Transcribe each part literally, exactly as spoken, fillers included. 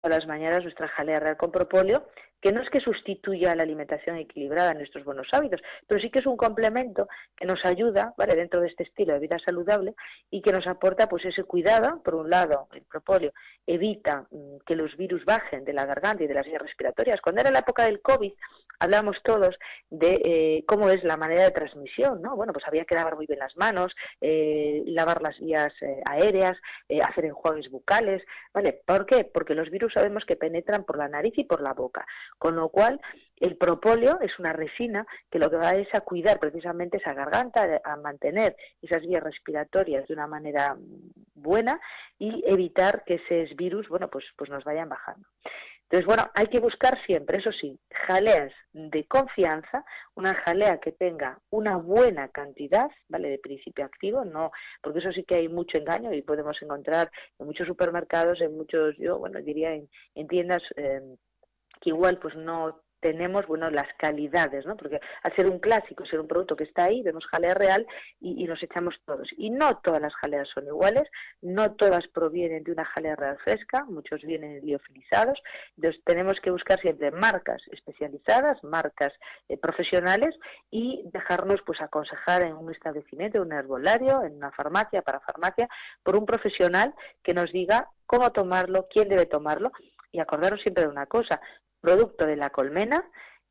todas las mañanas nuestra jalea real con propóleo, que no es que sustituya la alimentación equilibrada en nuestros buenos hábitos, pero sí que es un complemento que nos ayuda, ¿vale?, dentro de este estilo de vida saludable y que nos aporta pues ese cuidado. Por un lado, el propóleo evita mmm, que los virus bajen de la garganta y de las vías respiratorias. Cuando era la época del COVID, hablábamos todos de eh, cómo es la manera de transmisión, ¿no? Bueno, pues había que lavar muy bien las manos, eh, lavar las vías eh, aéreas, eh, hacer enjuagues bucales, ¿vale? ¿Por qué? Porque los virus sabemos que penetran por la nariz y por la boca, con lo cual el propóleo es una resina que lo que va es a cuidar precisamente esa garganta, a mantener esas vías respiratorias de una manera buena y evitar que esos virus, bueno, pues, pues nos vayan bajando. Entonces, bueno, hay que buscar siempre, eso sí, jaleas de confianza, una jalea que tenga una buena cantidad, ¿vale?, de principio activo, no, porque eso sí que hay mucho engaño y podemos encontrar en muchos supermercados, en muchos, yo, bueno, diría en, en tiendas eh, que igual pues no tenemos, bueno, las calidades, ¿no? Porque al ser un clásico, ser un producto que está ahí, vemos jalea real y, y nos echamos todos. Y no todas las jaleas son iguales, no todas provienen de una jalea real fresca, muchos vienen liofilizados. Entonces tenemos que buscar siempre marcas especializadas, marcas eh, profesionales y dejarnos pues aconsejar en un establecimiento, en un herbolario, en una farmacia, para farmacia, por un profesional que nos diga cómo tomarlo, quién debe tomarlo. Y acordaros siempre de una cosa: producto de la colmena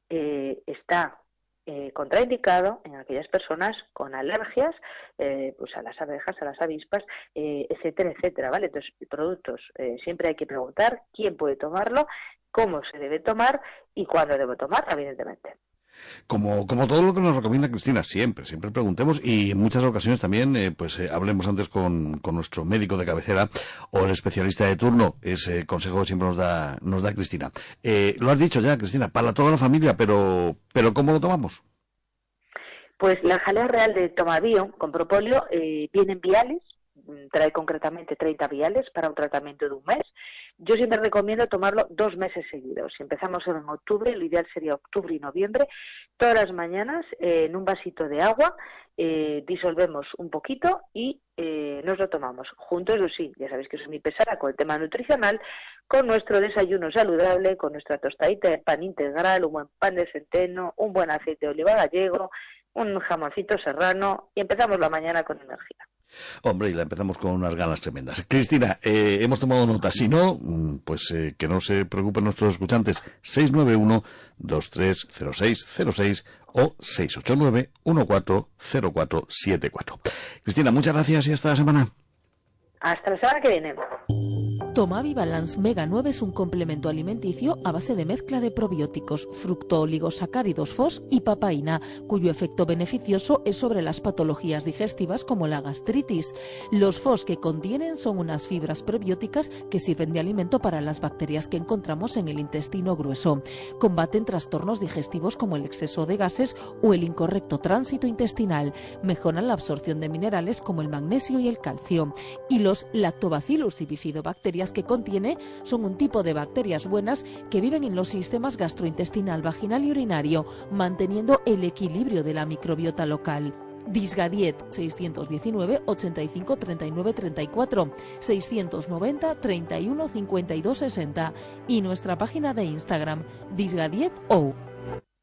eh, está eh, contraindicado en aquellas personas con alergias, eh, pues a las abejas, a las avispas, eh, etcétera, etcétera, ¿vale? Entonces, productos, eh, siempre hay que preguntar quién puede tomarlo, cómo se debe tomar y cuándo debo tomarlo, evidentemente. Como, como todo lo que nos recomienda Cristina, siempre, siempre preguntemos y en muchas ocasiones también, eh, pues eh, hablemos antes con, con nuestro médico de cabecera o el especialista de turno. Ese consejo siempre nos da, nos da Cristina. Eh, lo has dicho ya, Cristina, para toda la familia, pero, pero ¿cómo lo tomamos? Pues la jalea real de Tomabio con propóleo eh, viene en viales, trae concretamente treinta viales para un tratamiento de un mes. Yo siempre recomiendo tomarlo dos meses seguidos. Si empezamos en octubre, lo ideal sería octubre y noviembre, todas las mañanas eh, en un vasito de agua, eh, disolvemos un poquito y eh, nos lo tomamos. Juntos, eso sí, ya sabéis que soy muy pesada con el tema nutricional, con nuestro desayuno saludable, con nuestra tostadita de pan integral, un buen pan de centeno, un buen aceite de oliva gallego, un jamoncito serrano y empezamos la mañana con energía. Hombre, y la empezamos con unas ganas tremendas. Cristina, eh, hemos tomado nota. Si no, pues eh, que no se preocupen nuestros escuchantes. seis nueve uno, dos tres cero seis cero seis o seis ocho nueve, uno cuatro cero cuatro siete cuatro. Cristina, muchas gracias y hasta la semana. Hasta la semana que viene. Tomavi Balance Mega nueve es un complemento alimenticio a base de mezcla de probióticos, fructooligosacáridos F O S y papaína, cuyo efecto beneficioso es sobre las patologías digestivas como la gastritis. Los F O S que contienen son unas fibras prebióticas que sirven de alimento para las bacterias que encontramos en el intestino grueso. Combaten trastornos digestivos como el exceso de gases o el incorrecto tránsito intestinal. Mejoran la absorción de minerales como el magnesio y el calcio. Y los Lactobacillus y bifidobacterias que contiene son un tipo de bacterias buenas que viven en los sistemas gastrointestinal, vaginal y urinario, manteniendo el equilibrio de la microbiota local. Disgadiet seiscientos diecinueve, ochenta y cinco, treinta y nueve, treinta y cuatro, seiscientos noventa, treinta y uno, cincuenta y dos, sesenta y nuestra página de Instagram Disgadiet O.